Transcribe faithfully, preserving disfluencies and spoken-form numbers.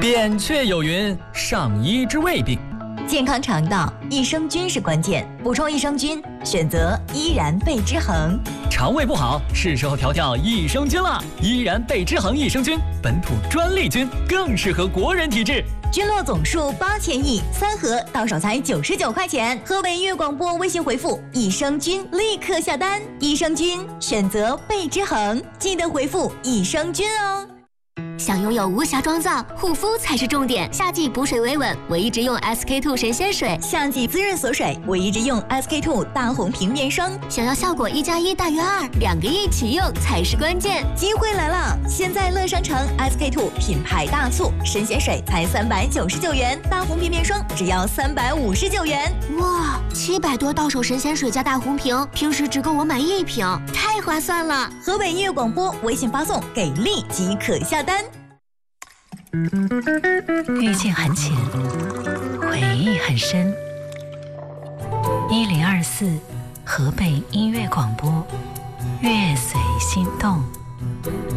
扁鹊有云：上医之未病。 健康肠道，益生菌是关键，补充益生菌，选择依然贝之恒。 肠胃不好，是时候调调益生菌了。依然贝之恒益生菌，本土专利菌，更适合国人体质。 菌落总数八千亿，三盒到手才九十九块钱。河北音乐广播微信回复益生菌，立刻下单。益生菌选择贝之恒，记得回复益生菌哦。 想拥有无瑕妆造，护肤才是重点。夏季补水维稳，我一直用 S K two 神仙水； 夏季滋润锁水，我一直用 S K two 大红瓶面霜。 想要效果一加一大于二，两个一起用才是关键。 机会来了！现在乐商城 S K two 品牌大促，神仙水才三百九十九元，大红瓶面霜只要三百五十九元。 哇，七百多到手神仙水加大红瓶，平时只够我买一瓶，太划算了！ 河北音乐广播微信发送给力即可下单。 遇见很浅，回忆很深。一零二四河北音乐广播，乐随心动。